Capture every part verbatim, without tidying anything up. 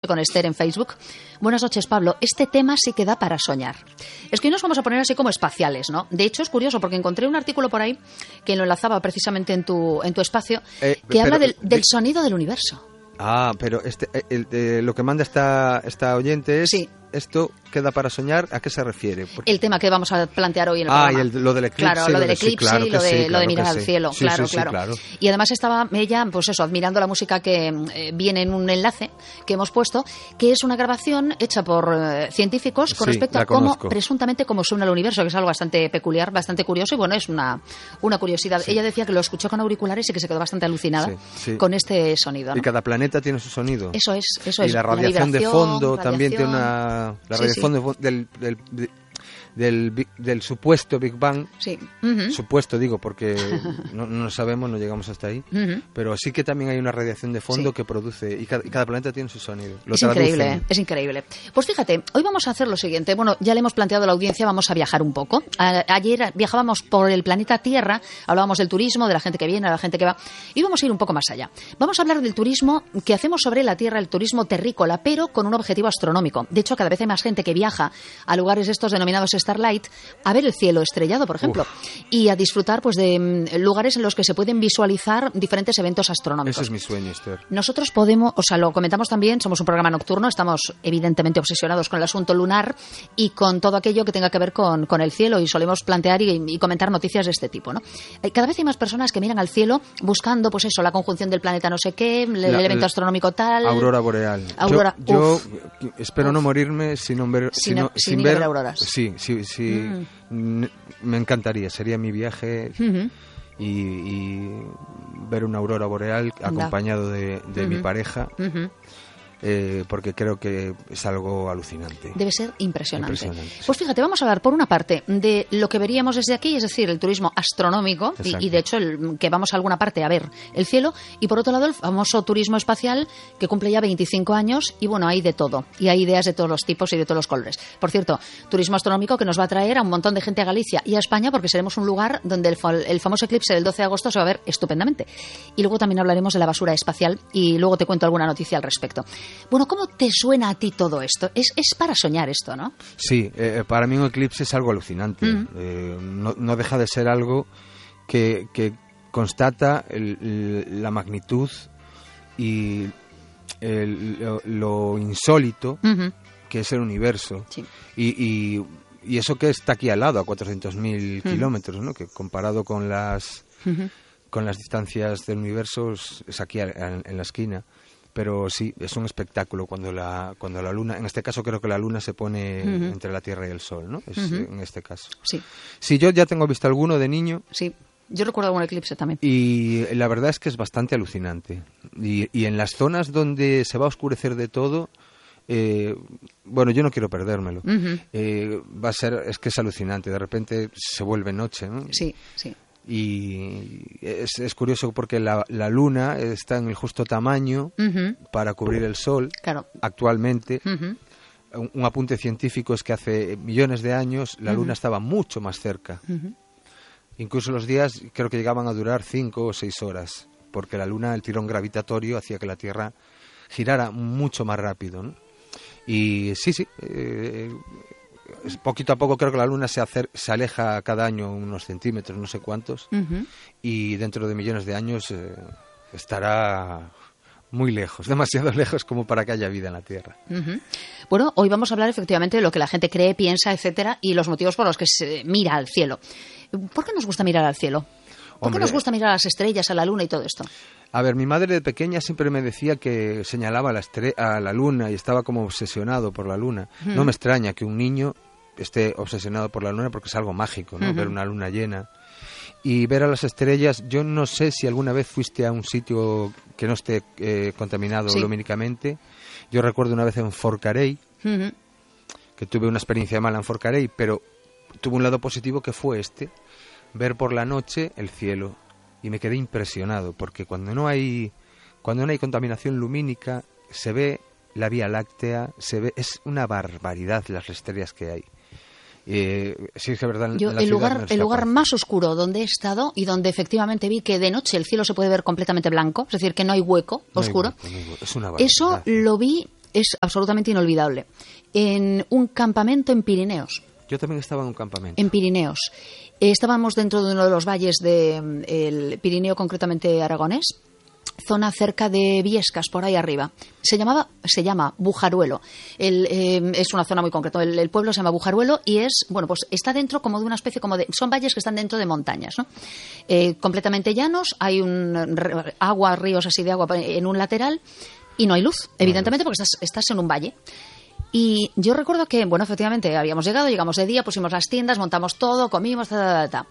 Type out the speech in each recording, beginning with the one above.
con Esther en Facebook. Buenas noches, Pablo. Este tema sí que da para soñar. Es que hoy nos vamos a poner así como espaciales, ¿no? De hecho, es curioso porque encontré un artículo por ahí que lo enlazaba precisamente en tu, en tu espacio, eh, que pero, habla del, del sonido del universo. Ah, pero este, el, el, lo que manda esta, esta oyente es... Sí. ¿Esto queda para soñar? ¿A qué se refiere? Porque... El tema que vamos a plantear hoy en el ah, programa. Ah, y el, lo del eclipse. Claro, lo del eclipse sí, claro y lo de, sí, lo claro de mirar al sí. cielo. Sí, claro, sí, claro. Sí, claro. Y además estaba ella, pues eso, admirando la música que eh, viene en un enlace que hemos puesto, que es una grabación hecha por eh, científicos con sí, respecto a cómo, presuntamente, cómo suena el universo, que es algo bastante peculiar, bastante curioso, y bueno, es una, una curiosidad. Sí. Ella decía que lo escuchó con auriculares y que se quedó bastante alucinada sí, sí. con este sonido, ¿no? Y cada planeta tiene su sonido. Eso es, eso y es. Y la radiación la de fondo radiación, también tiene una... La sí, radiación sí. De, del, del, de, del, del supuesto Big Bang, sí. uh-huh. supuesto digo porque no, no lo sabemos, no llegamos hasta ahí, uh-huh. pero sí que también hay una radiación de fondo sí. que produce, y cada, y cada planeta tiene su sonido. Lo es traducen. increíble, ¿eh? Es increíble. Pues fíjate, hoy vamos a hacer lo siguiente, bueno, ya le hemos planteado a la audiencia, vamos a viajar un poco. A, ayer viajábamos por el planeta Tierra, hablábamos del turismo, de la gente que viene, de la gente que va, y vamos a ir un poco más allá. Vamos a hablar del turismo que hacemos sobre la Tierra, el turismo terrícola, pero con un objetivo astronómico. De hecho, cada vez hay más gente que viaja a lugares estos denominados Starlight a ver el cielo estrellado, por ejemplo, Uf. y a disfrutar pues de mm, lugares en los que se pueden visualizar diferentes eventos astronómicos. Ese es mi sueño, Esther. Nosotros podemos, o sea, lo comentamos también, somos un programa nocturno, estamos evidentemente obsesionados con el asunto lunar y con todo aquello que tenga que ver con, con el cielo, y solemos plantear y, y comentar noticias de este tipo, ¿no? Cada vez hay más personas que miran al cielo buscando, pues eso, la conjunción del planeta no sé qué, el, la, el evento astronómico tal... Aurora boreal. Aurora, yo, yo espero uf. no morirme sin ver... Sin, sin, sin, sin ver, ver auroras. Sí, sí, sí. Mm. Me encantaría, sería mi viaje uh-huh. y, y ver una aurora boreal Anda. acompañado de, de uh-huh. mi pareja. Uh-huh. Eh, porque creo que es algo alucinante. Debe ser impresionante. impresionante sí. Pues fíjate, vamos a hablar por una parte de lo que veríamos desde aquí, es decir, el turismo astronómico y, y de hecho el, que vamos a alguna parte a ver el cielo, y por otro lado el famoso turismo espacial que cumple ya veinticinco años y bueno, hay de todo y hay ideas de todos los tipos y de todos los colores. Por cierto, turismo astronómico que nos va a traer a un montón de gente a Galicia y a España, porque seremos un lugar donde el, el famoso eclipse del doce de agosto se va a ver estupendamente. Y luego también hablaremos de la basura espacial y luego te cuento alguna noticia al respecto. Bueno, ¿cómo te suena a ti todo esto? Es, es para soñar esto, ¿no? Sí, eh, para mí un eclipse es algo alucinante. Mm. Eh, no, no deja de ser algo que, que constata el, el, la magnitud y el, lo, lo insólito uh-huh. que es el universo. Sí. Y, y, y eso que está aquí al lado, a cuatrocientos mil uh-huh. kilómetros, ¿no? Que comparado con las, uh-huh. con las distancias del universo es, es aquí en, en la esquina. Pero sí, es un espectáculo cuando la cuando la luna, en este caso creo que la luna se pone uh-huh. entre la Tierra y el Sol, ¿no? Es, uh-huh. en este caso. Sí. Sí, yo ya tengo visto alguno de niño. Sí, yo recuerdo algún eclipse también. Y la verdad es que es bastante alucinante. Y, y en las zonas donde se va a oscurecer de todo, eh, bueno, yo no quiero perdérmelo. Uh-huh. Eh, va a ser, es que es alucinante. De repente se vuelve noche, ¿no? Sí, sí. Y es, es curioso porque la, la luna está en el justo tamaño uh-huh. para cubrir el sol claro. actualmente. Uh-huh. Un, un apunte científico es que hace millones de años la uh-huh. luna estaba mucho más cerca. Uh-huh. Incluso los días creo que llegaban a durar cinco o seis horas, porque la luna, el tirón gravitatorio hacía que la Tierra girara mucho más rápido, ¿no? Y sí, sí... Eh, poquito a poco creo que la luna se, acer- se aleja cada año unos centímetros, no sé cuántos, uh-huh. y dentro de millones de años eh, estará muy lejos, demasiado lejos como para que haya vida en la Tierra. Uh-huh. Bueno, hoy vamos a hablar efectivamente de lo que la gente cree, piensa, etcétera, y los motivos por los que se mira al cielo. ¿Por qué nos gusta mirar al cielo? ¿Por Hombre, qué nos gusta mirar a las estrellas, a la luna y todo esto? A ver, mi madre de pequeña siempre me decía que señalaba a la, estre- a la luna y estaba como obsesionado por la luna. Uh-huh. No me extraña que un niño esté obsesionado por la luna porque es algo mágico, ¿no? Uh-huh. Ver una luna llena y ver a las estrellas. Yo no sé si alguna vez fuiste a un sitio que no esté eh, contaminado sí. lumínicamente. Yo recuerdo una vez en Forcarey, uh-huh. que tuve una experiencia mala en Forcarey, pero tuve un lado positivo que fue este, ver por la noche el cielo, y me quedé impresionado porque cuando no hay cuando no hay contaminación lumínica se ve la Vía Láctea, se ve, es una barbaridad las estrellas que hay. Eh, sí, es que verdad. Yo, el lugar, el lugar más oscuro donde he estado y donde efectivamente vi que de noche el cielo se puede ver completamente blanco, es decir, que no hay hueco no oscuro. Hay hueco, no hay hueco. Es una barbaridad. Eso lo vi es absolutamente inolvidable. En un campamento en Pirineos. Yo también estaba en un campamento. En Pirineos. Eh, estábamos dentro de uno de los valles del de, Pirineo, concretamente aragonés, zona cerca de Viescas, por ahí arriba. Se llamaba, se llama Bujaruelo. El, eh, es una zona muy concreta. El, el pueblo se llama Bujaruelo y es, bueno, pues está dentro como de una especie como de, son valles que están dentro de montañas, ¿no? Eh, completamente llanos, hay un agua, ríos así de agua en un lateral y no hay luz, evidentemente, porque estás, estás en un valle. Y yo recuerdo que, bueno, efectivamente, habíamos llegado, llegamos de día, pusimos las tiendas, montamos todo, comimos, ta, ta, ta, ta.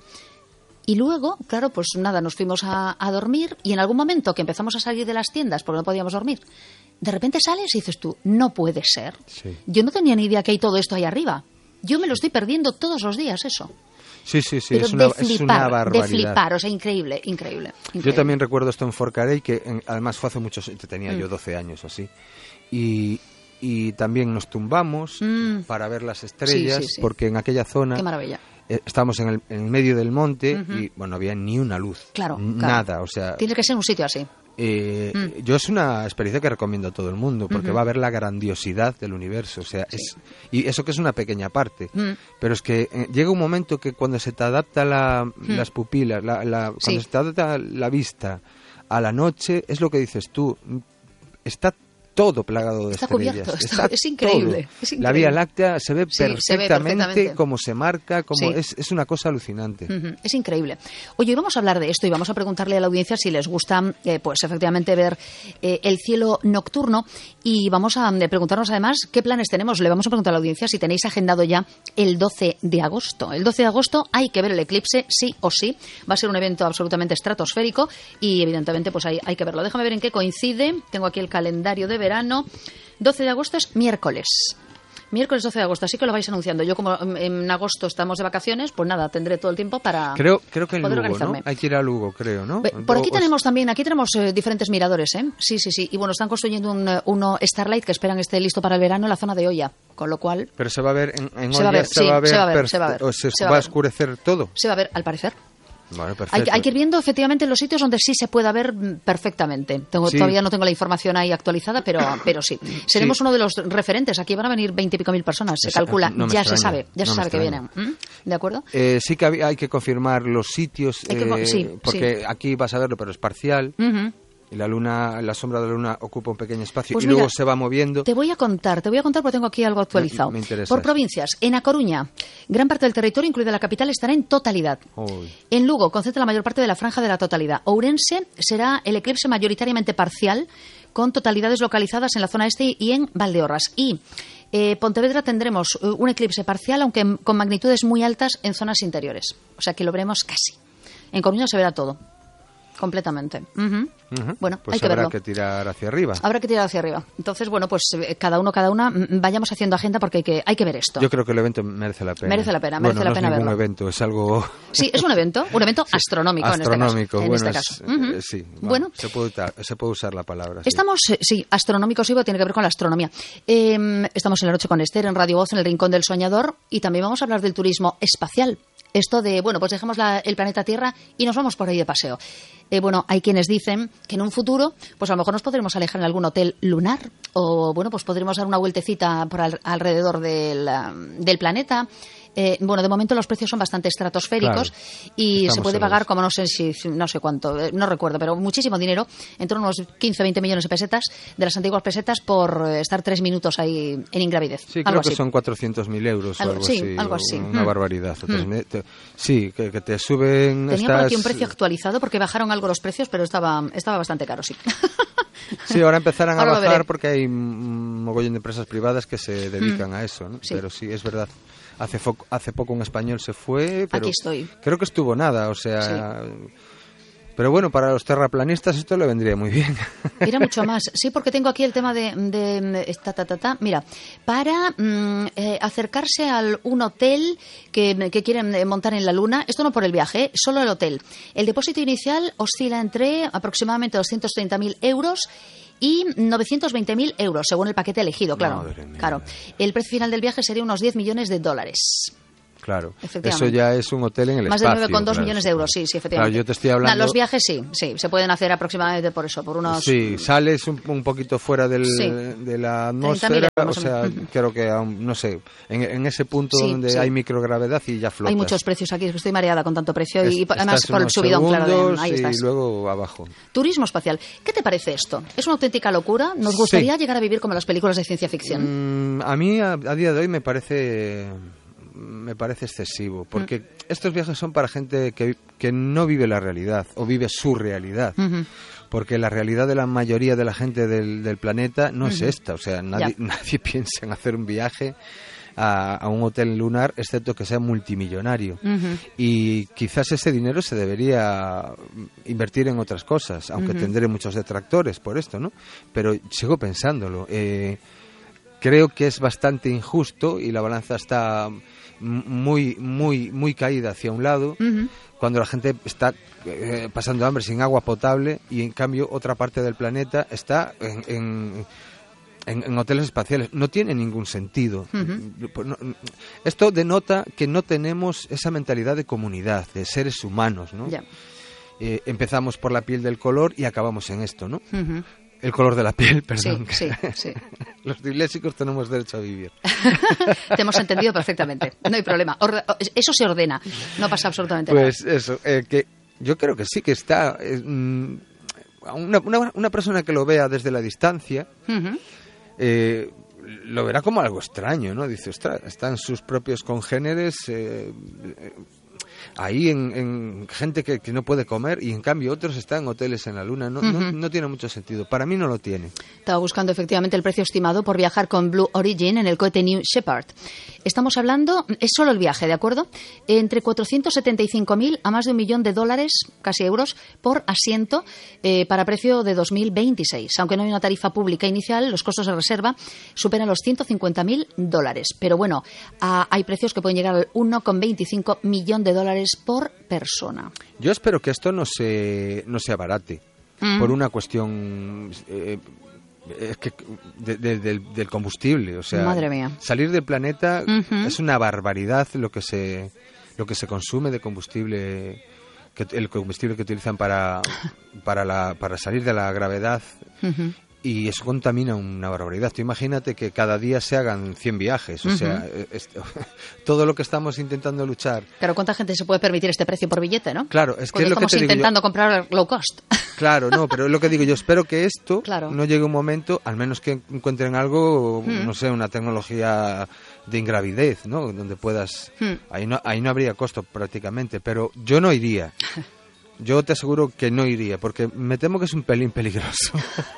Y luego, claro, pues nada, nos fuimos a, a dormir y en algún momento que empezamos a salir de las tiendas porque no podíamos dormir, de repente sales y dices tú, no puede ser. Sí. Yo no tenía ni idea que hay todo esto ahí arriba. Yo me lo estoy perdiendo todos los días, eso. Sí, sí, sí, Pero es una, de flipar, es una barbaridad. de flipar, o sea, increíble, increíble. increíble. Yo también recuerdo esto en Forcarey, que en, además fue hace muchos, tenía mm. yo doce años o así, y... y también nos tumbamos mm. para ver las estrellas, sí, sí, sí. porque en aquella zona Qué maravilla. Eh, estábamos en el, en el medio del monte uh-huh. y bueno, no había ni una luz, claro, nada, claro. o sea... Tiene que ser un sitio así. Eh, mm. Yo es una experiencia que recomiendo a todo el mundo, porque uh-huh. va a ver la grandiosidad del universo, o sea, sí. es, y eso que es una pequeña parte, mm. pero es que eh, llega un momento que cuando se te adapta la, mm. las pupilas, la, la, cuando sí. se te adapta la vista a la noche, es lo que dices tú, está todo plagado de está estrellas. Cubierto, está, es, increíble, es increíble. La Vía Láctea se ve, sí, perfectamente, se ve perfectamente como se marca, como sí. es, es una cosa alucinante. Uh-huh. Es increíble. Oye, vamos a hablar de esto y vamos a preguntarle a la audiencia si les gusta, eh, pues efectivamente, ver eh, el cielo nocturno y vamos a eh, preguntarnos además qué planes tenemos. Le vamos a preguntar a la audiencia si tenéis agendado ya el doce de agosto. El doce de agosto hay que ver el eclipse, sí o sí. Va a ser un evento absolutamente estratosférico y evidentemente pues hay, hay que verlo. Déjame ver en qué coincide. Tengo aquí el calendario de verano. doce de agosto es miércoles. Miércoles doce de agosto, así que lo vais anunciando. Yo como en agosto estamos de vacaciones, pues nada, tendré todo el tiempo para creo creo que en poder Lugo, organizarme. ¿no? Hay que ir a Lugo, creo, ¿no? Por aquí tenemos también, aquí tenemos eh, diferentes miradores, ¿eh? Sí, sí, sí. Y bueno, están construyendo un, uno Starlight que esperan esté listo para el verano en la zona de Oya, con lo cual... Pero se va a ver en, en se Oya, va a ver, se, sí, va a ver se va a ver, perfe- se va a ver. o se, se va, va a oscurecer todo. Se va a ver, al parecer. Bueno, perfecto. Hay, hay que ir viendo efectivamente los sitios donde sí se pueda ver perfectamente. Tengo, sí. Todavía no tengo la información ahí actualizada, pero, pero sí. Seremos sí. uno de los referentes. Aquí van a venir veinte y pico mil personas, se Esa, calcula. No ya extraña, se sabe, ya no se sabe que vienen. ¿Mm? ¿De acuerdo? Eh, sí que hay, hay que confirmar los sitios, que, eh, sí, porque sí. aquí vas a verlo, pero es parcial. Uh-huh. Y la luna, la sombra de la luna ocupa un pequeño espacio pues y mira, luego se va moviendo. Te voy a contar, te voy a contar porque tengo aquí algo actualizado. Me, me interesa. Por provincias, en A Coruña, gran parte del territorio, incluida la capital, estará en totalidad. Uy. En Lugo, concentra la mayor parte de la franja de la totalidad. Ourense será el eclipse mayoritariamente parcial, con totalidades localizadas en la zona este y en Valdeorras. Y eh, Pontevedra tendremos un eclipse parcial, aunque con magnitudes muy altas en zonas interiores. O sea que lo veremos casi. En Coruña se verá todo. Completamente. Uh-huh. Uh-huh. Bueno, pues hay que habrá verlo. que tirar hacia arriba. Habrá que tirar hacia arriba. Entonces, bueno, pues cada uno, cada una, vayamos haciendo agenda porque hay que, hay que ver esto. Yo creo que el evento merece la pena. Merece la pena, merece bueno, la pena no es verlo. ningún evento, es algo... Sí, es un evento, un evento sí, astronómico, astronómico en este bueno, caso. En este caso. Es, Uh-huh. eh, sí, vamos, bueno, se puede, se puede usar la palabra. Sí. Estamos, sí, astronómico, sí, tiene que ver con la astronomía. Eh, estamos en la noche con Esther, en Radio Voz, en el Rincón del Soñador, y también vamos a hablar del turismo espacial. Esto de, bueno, pues dejemos la, el planeta Tierra y nos vamos por ahí de paseo. Eh, bueno, hay quienes dicen que en un futuro, pues a lo mejor nos podremos alejar en algún hotel lunar o, bueno, pues podremos dar una vueltecita por al, alrededor del, del planeta. Eh, bueno, de momento los precios son bastante estratosféricos claro, y se puede pagar como no sé si no sé cuánto, eh, no recuerdo, pero muchísimo dinero, en torno a unos quince o veinte millones de pesetas, de las antiguas pesetas, por estar tres minutos ahí en ingravidez. Sí, algo creo que así. son cuatrocientos mil euros algo, o algo sí, así. algo así. Una mm. barbaridad. Mm. Sí, que, que te suben... Tenía estas... por aquí un precio actualizado porque bajaron algo los precios, pero estaba, estaba bastante caro, sí. Sí, ahora empezarán ahora a bajar porque hay un mogollón de empresas privadas que se dedican mm. a eso, ¿no? Sí. Pero sí, es verdad. Hace, fo- hace poco un español se fue, pero aquí estoy. Creo que estuvo nada, o sea... Sí. Pero bueno, para los terraplanistas esto le vendría muy bien. Era mucho más. Sí, porque tengo aquí el tema de... de ta, ta, ta, ta. Mira, para mm, eh, acercarse a un hotel que, que quieren montar en la Luna, esto no por el viaje, ¿eh? Solo el hotel. El depósito inicial oscila entre aproximadamente doscientos treinta mil euros y novecientos veinte mil euros, según el paquete elegido, claro. Claro. El precio final del viaje sería unos diez millones de dólares. Claro, eso ya es un hotel en el Más espacio. Más de nueve coma dos claro, millones de euros, sí, sí, efectivamente. Claro, yo te estoy hablando... Nah, los viajes sí, sí, se pueden hacer aproximadamente por eso, por unos... Sí, sales un, un poquito fuera del, sí. de la atmósfera, o sea, uh-huh. creo que, no sé, en, en ese punto sí, donde sí. hay microgravedad y ya flotas. Hay muchos precios aquí, estoy mareada con tanto precio y es, además por el subidón, claro, de, ahí y estás. luego abajo. Turismo espacial, ¿qué te parece esto? ¿Es una auténtica locura? ¿Nos gustaría sí. llegar a vivir como las películas de ciencia ficción? Mm, a mí, a, a día de hoy, me parece... me parece excesivo, porque mm. estos viajes son para gente que, que no vive la realidad o vive su realidad, uh-huh. porque la realidad de la mayoría de la gente del, del planeta no uh-huh. es esta, o sea, nadie, nadie piensa en hacer un viaje a, a un hotel lunar excepto que sea multimillonario, uh-huh. y quizás ese dinero se debería invertir en otras cosas, aunque uh-huh. tendré muchos detractores por esto, ¿no? Pero sigo pensándolo, eh, creo que es bastante injusto y la balanza está muy muy muy caída hacia un lado uh-huh. cuando la gente está eh, pasando hambre sin agua potable y en cambio otra parte del planeta está en, en, en, en hoteles espaciales. No tiene ningún sentido. Uh-huh. Esto denota que no tenemos esa mentalidad de comunidad, de seres humanos, ¿no? Yeah. Eh, empezamos por la piel del color y acabamos en esto, ¿no? Uh-huh. El color de la piel, perdón. Sí, sí, sí. Los disléxicos tenemos derecho a vivir. Te hemos entendido perfectamente, no hay problema. Orde- eso se ordena, no pasa absolutamente pues nada. Pues eso, eh, que yo creo que sí que está... Eh, una, una, una persona que lo vea desde la distancia, uh-huh. eh, lo verá como algo extraño, ¿no? Dice, ostras, están sus propios congéneres... Eh, eh, ahí en, en gente que, que no puede comer y en cambio otros están en hoteles en la luna. No, uh-huh. no, no tiene mucho sentido. Para mí no lo tiene. Estaba buscando efectivamente el precio estimado por viajar con Blue Origin en el cohete New Shepard. Estamos hablando, es solo el viaje, ¿de acuerdo? Entre cuatrocientos setenta y cinco mil a más de un millón de dólares, casi euros, por asiento eh, para precio de dos mil veintiséis. Aunque no hay una tarifa pública inicial, los costos de reserva superan los ciento cincuenta mil dólares. Pero bueno, a, hay precios que pueden llegar al uno coma veinticinco millón de dólares por persona. Yo espero que esto no se, no se abarate mm. por una cuestión eh, es que de, de, del, del combustible, o sea, madre mía. Salir del planeta uh-huh. es una barbaridad lo que se lo que se consume de combustible, que, el combustible que utilizan para para la para salir de la gravedad. Uh-huh. Y eso contamina una barbaridad. Tú imagínate que cada día se hagan cien viajes. O uh-huh. sea, es, todo lo que estamos intentando luchar. Claro, ¿cuánta gente se puede permitir este precio por billete, no? Claro, es que Porque es lo estamos que te intentando digo yo. comprar low cost. Claro, no, pero es lo que digo yo. Espero que esto claro. no llegue un momento, al menos que encuentren algo, hmm. no sé, una tecnología de ingravidez, ¿no? Donde puedas... Hmm. Ahí no, ahí no habría costo prácticamente, pero yo no iría. Yo te aseguro que no iría, porque me temo que es un pelín peligroso.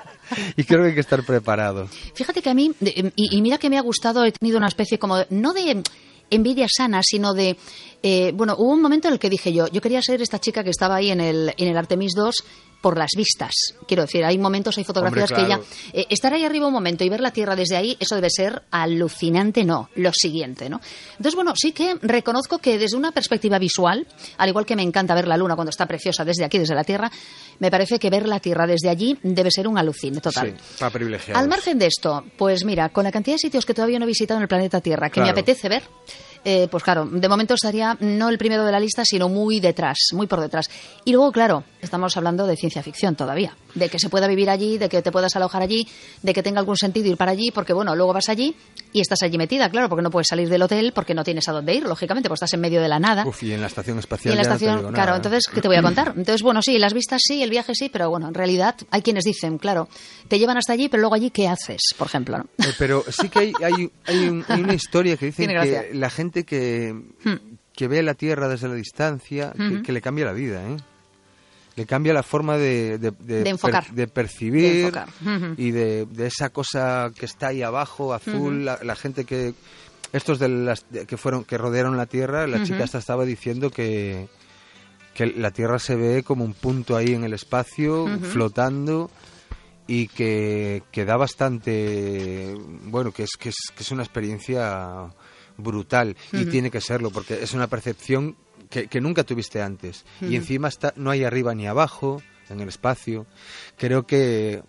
Y creo que hay que estar preparado. Fíjate que a mí, y, y mira que me ha gustado, he tenido una especie como, de, no de envidia sana, sino de... Eh, bueno, hubo un momento en el que dije yo, yo quería ser esta chica que estaba ahí en el, en el Artemis dos por las vistas. Quiero decir, hay momentos, hay fotografías Hombre, claro. que ya... Eh, estar ahí arriba un momento y ver la Tierra desde ahí, eso debe ser alucinante, no, lo siguiente, ¿no? Entonces, bueno, sí que reconozco que desde una perspectiva visual, al igual que me encanta ver la Luna cuando está preciosa desde aquí, desde la Tierra, me parece que ver la Tierra desde allí debe ser un alucine total. Sí, para privilegiados. Al margen de esto, pues mira, con la cantidad de sitios que todavía no he visitado en el planeta Tierra, que claro. me apetece ver... Eh, pues claro, de momento estaría no el primero de la lista, sino muy detrás, muy por detrás. Y luego, claro, estamos hablando de ciencia ficción todavía, de que se pueda vivir allí, de que te puedas alojar allí, de que tenga algún sentido ir para allí, porque bueno, luego vas allí y estás allí metida, claro, porque no puedes salir del hotel porque no tienes a dónde ir, lógicamente, pues estás en medio de la nada. Uf, y en la estación espacial y en la ya estación, no te digo claro, nada. Entonces, ¿qué te voy a contar? Entonces, bueno, sí, las vistas sí, el viaje sí, pero bueno, en realidad hay quienes dicen, claro, te llevan hasta allí, pero luego allí, ¿qué haces, por ejemplo? ¿no? Eh, pero sí que hay, hay, hay, un, hay una historia que dicen que la gente que... que ve la Tierra desde la distancia, uh-huh. que, que le cambia la vida, ¿eh? Le cambia la forma de, de, de, de enfocar, per, de percibir de enfocar. Uh-huh. y de, de esa cosa que está ahí abajo, azul, uh-huh. la, la gente que... Estos de las de, que fueron que rodearon la Tierra, la uh-huh. chica esta estaba diciendo que, que la Tierra se ve como un punto ahí en el espacio, uh-huh. flotando, y que, que da bastante... Bueno, que es, que es, que es una experiencia... brutal, uh-huh. y tiene que serlo porque es una percepción que, que nunca tuviste antes, uh-huh. y encima está no hay arriba ni abajo en el espacio. Creo que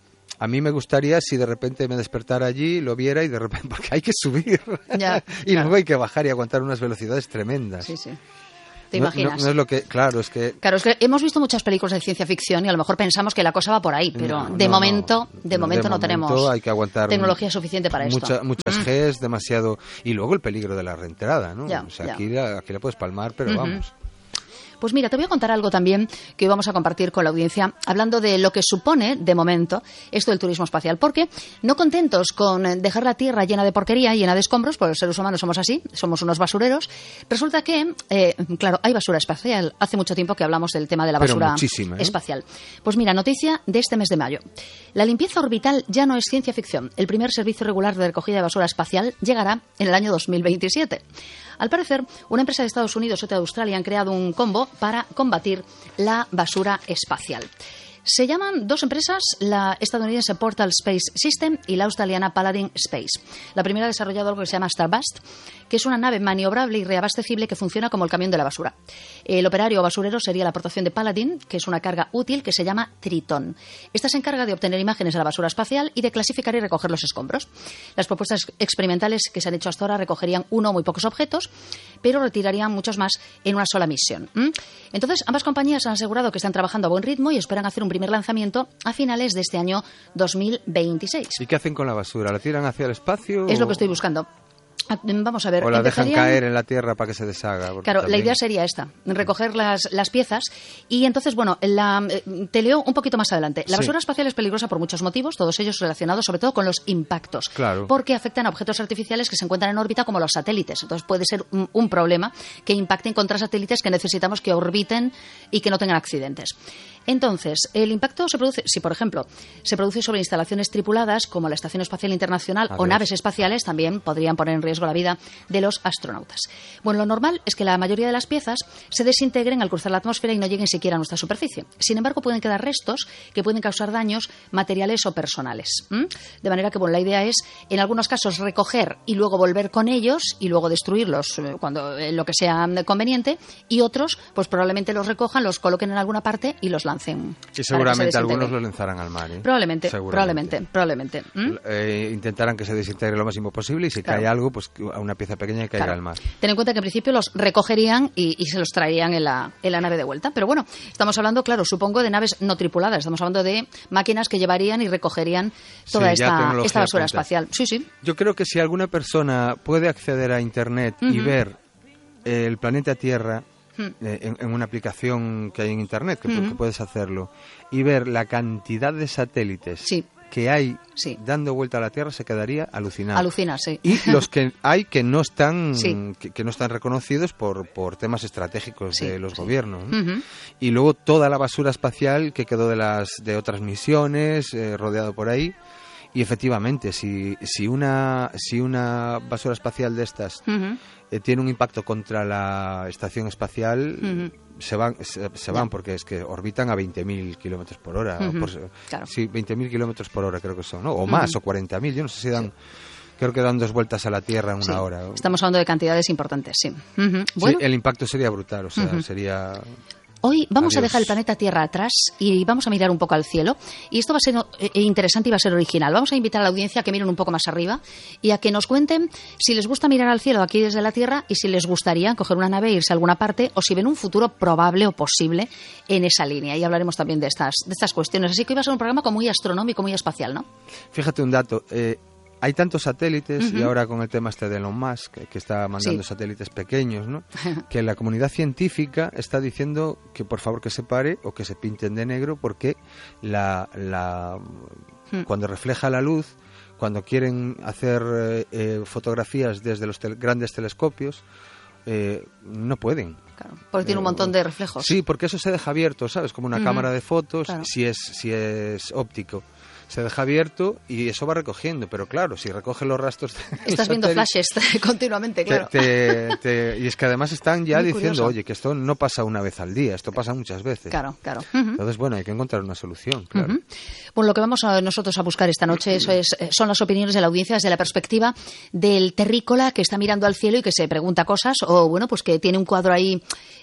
A mí me gustaría si de repente me despertara allí, lo viera y de repente, porque hay que subir. Ya, y claro. luego hay que bajar y aguantar unas velocidades tremendas. Sí, sí. ¿Te imaginas? No, no, no es lo que, claro, es que... Claro, es que hemos visto muchas películas de ciencia ficción y a lo mejor pensamos que la cosa va por ahí, pero no, de, no, momento, no. de de momento no momento tenemos hay que aguantar tecnología suficiente para mucha, esto. Muchas Mm. Gs, demasiado... Y luego el peligro de la reentrada, ¿no? Ya, o sea, ya. aquí, la, aquí la puedes palmar, pero Uh-huh. vamos... Pues mira, te voy a contar algo también que hoy vamos a compartir con la audiencia, hablando de lo que supone, de momento, esto del turismo espacial. Porque, no contentos con dejar la Tierra llena de porquería, llena de escombros, porque los seres humanos somos así, somos unos basureros, resulta que, eh, claro, hay basura espacial. Hace mucho tiempo que hablamos del tema de la Pero basura muchísima, ¿eh? espacial. Pues mira, noticia de este mes de mayo. La limpieza orbital ya no es ciencia ficción. El primer servicio regular de recogida de basura espacial llegará en el año dos mil veintisiete. Al parecer, una empresa de Estados Unidos y otra de Australia han creado un combo para combatir la basura espacial. Se llaman dos empresas, la estadounidense Portal Space System y la australiana Paladin Space. La primera ha desarrollado algo que se llama Starbust, que es una nave maniobrable y reabastecible que funciona como el camión de la basura. El operario basurero sería la aportación de Paladin, que es una carga útil que se llama Tritón. Esta se encarga de obtener imágenes de la basura espacial y de clasificar y recoger los escombros. Las propuestas experimentales que se han hecho hasta ahora recogerían uno o muy pocos objetos, pero retirarían muchos más en una sola misión. ¿Mm? Entonces, ambas compañías han asegurado que están trabajando a buen ritmo y esperan hacer un primer lanzamiento a finales de este año dos mil veintiséis. ¿Y qué hacen con la basura? ¿La tiran hacia el espacio? Es o... lo que estoy buscando. Vamos a ver. ¿O la dejan empezarían... caer en la tierra para que se deshaga? Claro, también... la idea sería esta, recoger las, las piezas y entonces, bueno, la, te leo un poquito más adelante. La basura sí. espacial es peligrosa por muchos motivos, todos ellos relacionados sobre todo con los impactos. Claro. Porque afectan a objetos artificiales que se encuentran en órbita como los satélites. Entonces puede ser un, un problema que impacten contra satélites que necesitamos que orbiten y que no tengan accidentes. Entonces, el impacto se produce, si por ejemplo se produce sobre instalaciones tripuladas como la Estación Espacial Internacional o naves espaciales, también podrían poner en riesgo la vida de los astronautas. Bueno, lo normal es que la mayoría de las piezas se desintegren al cruzar la atmósfera y no lleguen siquiera a nuestra superficie. Sin embargo, pueden quedar restos que pueden causar daños materiales o personales. ¿Mm? De manera que, bueno, la idea es, en algunos casos, recoger y luego volver con ellos y luego destruirlos cuando eh, lo que sea conveniente, y otros, pues probablemente los recojan, los coloquen en alguna parte y los lancen. Y seguramente algunos lo lanzarán al mar. ¿eh? Probablemente, probablemente, probablemente. ¿Mm? Eh, intentarán que se desintegre lo máximo posible y si claro. cae algo, pues a una pieza pequeña que caiga claro. al mar. Ten en cuenta que en principio los recogerían y, y se los traerían en la, en la nave de vuelta. Pero bueno, estamos hablando, claro, supongo de naves no tripuladas. Estamos hablando de máquinas que llevarían y recogerían toda sí, esta, esta basura cuenta. espacial. Sí, sí. Yo creo que si alguna persona puede acceder a Internet uh-huh. y ver eh, el planeta Tierra, En, en una aplicación que hay en Internet, que, uh-huh. que puedes hacerlo, y ver la cantidad de satélites sí. que hay sí. dando vuelta a la Tierra, se quedaría alucinado. Alucina, sí. Y los que hay que no están sí. que, que no están reconocidos por, por temas estratégicos sí, de los sí. gobiernos, ¿no? Uh-huh. Y luego toda la basura espacial que quedó de las de otras misiones, eh, rodeado por ahí. Y efectivamente, si, si una si una basura espacial de estas uh-huh. eh, tiene un impacto contra la estación espacial, uh-huh. se van se, se van porque es que orbitan a veinte mil kilómetros por hora. Uh-huh. Por, claro. Sí, veinte mil kilómetros por hora creo que son, ¿no? O más, uh-huh. o cuarenta mil, yo no sé si dan... Sí. Creo que dan dos vueltas a la Tierra en una sí, hora. Estamos hablando de cantidades importantes, sí. Uh-huh. Bueno. Sí, el impacto sería brutal, o sea, uh-huh. sería... Hoy vamos Adiós. a dejar el planeta Tierra atrás y vamos a mirar un poco al cielo. Y esto va a ser interesante y va a ser original. Vamos a invitar a la audiencia a que miren un poco más arriba y a que nos cuenten si les gusta mirar al cielo aquí desde la Tierra y si les gustaría coger una nave e irse a alguna parte o si ven un futuro probable o posible en esa línea. Y hablaremos también de estas, de estas cuestiones. Así que hoy va a ser un programa como muy astronómico, muy espacial, ¿no? Fíjate un dato. Eh... Hay tantos satélites, uh-huh. y ahora con el tema este de Elon Musk, que, que está mandando sí. satélites pequeños, ¿no? que la comunidad científica está diciendo que por favor que se pare o que se pinten de negro porque la, la uh-huh. cuando refleja la luz, cuando quieren hacer eh, eh, fotografías desde los tel- grandes telescopios, eh, no pueden. Claro, porque tiene un montón de reflejos. Sí, porque eso se deja abierto, ¿sabes? Como una uh-huh. cámara de fotos, claro. si es si es óptico. Se deja abierto y eso va recogiendo, pero claro, si recoge los rastros... Estás viendo flashes continuamente, claro. Te, te, te, y es que además están ya Muy diciendo, curioso. oye, que esto no pasa una vez al día, esto pasa muchas veces. Claro, claro. Uh-huh. Entonces, bueno, hay que encontrar una solución, claro. Uh-huh. Bueno, lo que vamos a nosotros a buscar esta noche eso es, son las opiniones de la audiencia desde la perspectiva del terrícola que está mirando al cielo y que se pregunta cosas, o bueno, pues que tiene un cuadro ahí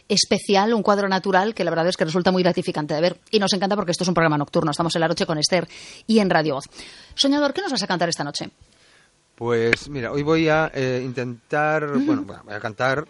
especial, un cuadro natural que la verdad es que resulta muy gratificante de ver. Y nos encanta porque esto es un programa nocturno. Estamos en La Noche con Esther y en Radio Voz. Soñador, ¿qué nos vas a cantar esta noche? Pues mira, hoy voy a eh, intentar, uh-huh. bueno, voy a cantar,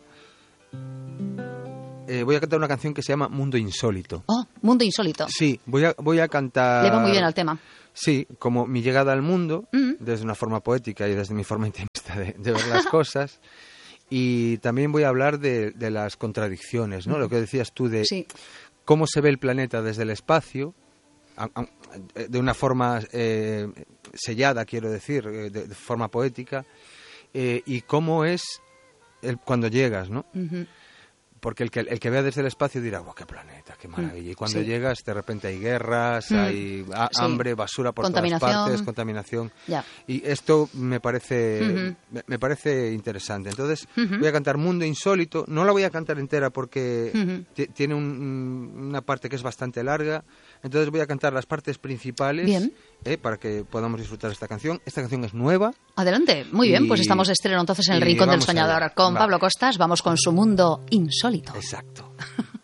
eh, voy a cantar una canción que se llama Mundo Insólito. Oh, Mundo Insólito. Sí, voy a, voy a cantar... Le va muy bien al tema. Sí, como mi llegada al mundo, uh-huh. desde una forma poética y desde mi forma intimista de, de ver las cosas. Y también voy a hablar de, de las contradicciones, ¿no? Uh-huh. Lo que decías tú de sí. cómo se ve el planeta desde el espacio, de una forma eh, sellada, quiero decir, de, de forma poética, eh, y cómo es el, cuando llegas, ¿no? Uh-huh. Porque el que, el que vea desde el espacio dirá, ¡wow, qué planeta, qué maravilla! Y cuando sí. llegas, de repente hay guerras, mm. hay a, sí. hambre, basura por todas partes, contaminación. Ya. Y esto me parece uh-huh. me, me parece interesante. Entonces, uh-huh. voy a cantar Mundo Insólito. No la voy a cantar entera porque uh-huh. t- tiene un, una parte que es bastante larga. Entonces voy a cantar las partes principales eh, para que podamos disfrutar esta canción. Esta canción es nueva. Adelante, muy bien, y, pues estamos de estreno entonces en el Rincón del Soñador con Va. Pablo Costas. Vamos con su Mundo Insólito. Exacto.